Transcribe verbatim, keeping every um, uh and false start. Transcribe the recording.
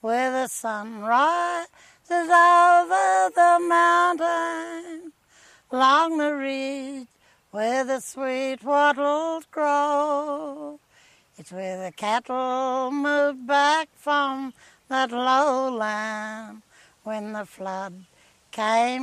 where the sun rises over the mountain, along the ridge where the sweet wattles grow. It's where the cattle moved back from that lowland when the flood came